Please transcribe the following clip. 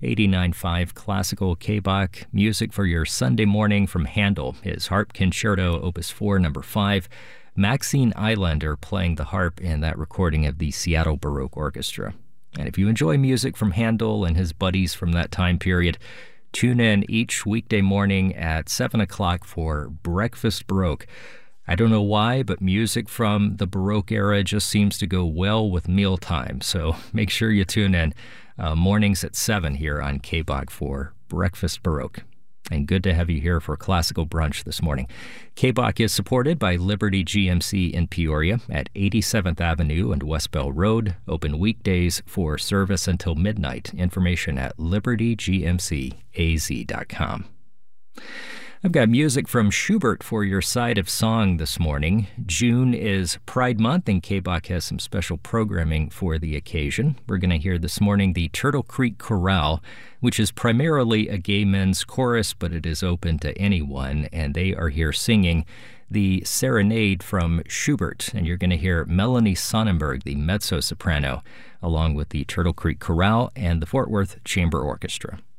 89.5 Classical K-Bach, music for your Sunday morning from Handel, his Harp Concerto, Opus 4, number 5. Maxine Eilander playing the harp in that recording of the Seattle Baroque Orchestra. And if you enjoy music from Handel and his buddies from that time period, tune in each weekday morning at 7 o'clock for Breakfast Baroque. I don't know why, but music from the Baroque era just seems to go well with mealtime, so make sure you tune in mornings at 7 here on K-Bach for Breakfast Baroque. And good to have you here for Classical Brunch this morning. K-Bach is supported by Liberty GMC in Peoria at 87th Avenue and West Bell Road. Open weekdays for service until midnight. Information at libertygmcaz.com. I've got music from Schubert for your side of song this morning. June is Pride Month, and K-Bach has some special programming for the occasion. We're going to hear this morning the Turtle Creek Chorale, which is primarily a gay men's chorus, but it is open to anyone, and they are here singing the Serenade from Schubert. And you're going to hear Melanie Sonnenberg, the mezzo-soprano, along with the Turtle Creek Chorale and the Fort Worth Chamber Orchestra.